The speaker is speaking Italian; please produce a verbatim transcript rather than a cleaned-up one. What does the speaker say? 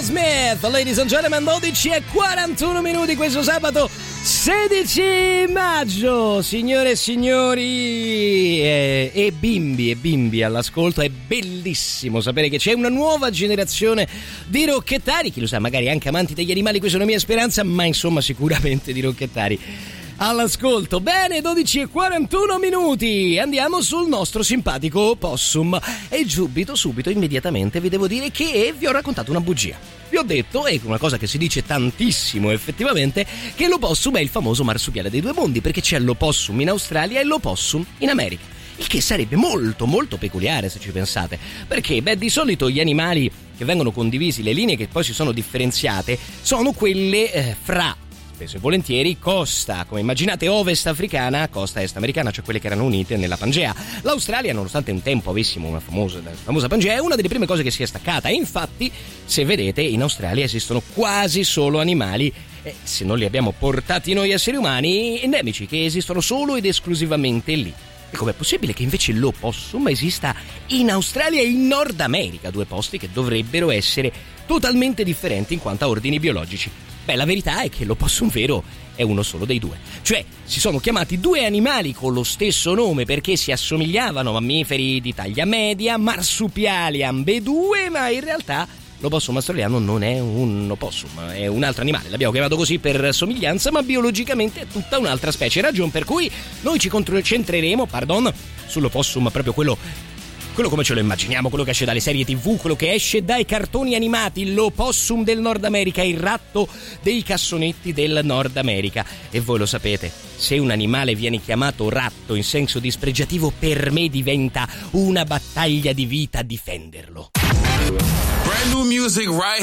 Smith, ladies and gentlemen, dodici e quarantuno minuti questo sabato sedici maggio, signore e signori e, e bimbi e bimbi all'ascolto. È bellissimo sapere che c'è una nuova generazione di rocchettari, chi lo sa, magari anche amanti degli animali, questa è una mia speranza, ma insomma sicuramente di rocchettari all'ascolto. Bene, dodici e quarantuno minuti, andiamo sul nostro simpatico possum e subito, subito, immediatamente vi devo dire che vi ho raccontato una bugia. Vi ho detto, e una cosa che si dice tantissimo effettivamente, che l'opossum è il famoso marsupiale dei due mondi, perché c'è l'opossum in Australia e l'opossum in America, il che sarebbe molto molto peculiare se ci pensate, perché beh, di solito gli animali che vengono condivisi, le linee che poi si sono differenziate, sono quelle eh, fra spesso e volentieri costa, come immaginate, ovest africana, costa est americana, cioè quelle che erano unite nella Pangea. L'Australia, nonostante un tempo avessimo una famosa, famosa Pangea, è una delle prime cose che si è staccata, e infatti, se vedete, in Australia esistono quasi solo animali, eh, se non li abbiamo portati noi esseri umani, endemici, che esistono solo ed esclusivamente lì. E com'è possibile che invece l'opossum esista in Australia e in Nord America, due posti che dovrebbero essere totalmente differenti in quanto a ordini biologici? Beh, la verità è che l'opossum vero è uno solo dei due. Cioè, si sono chiamati due animali con lo stesso nome perché si assomigliavano, mammiferi di taglia media, marsupiali ambedue, ma in realtà l'opossum australiano non è un opossum, è un altro animale. L'abbiamo chiamato così per somiglianza, ma biologicamente è tutta un'altra specie, ragion per cui noi ci concentreremo, pardon, sull'opossum proprio quello quello come ce lo immaginiamo, quello che esce dalle serie tivù, quello che esce dai cartoni animati, l'opossum del Nord America, il ratto dei cassonetti del Nord America. E voi lo sapete, se un animale viene chiamato ratto in senso dispregiativo, per me diventa una battaglia di vita difenderlo. Brand new music right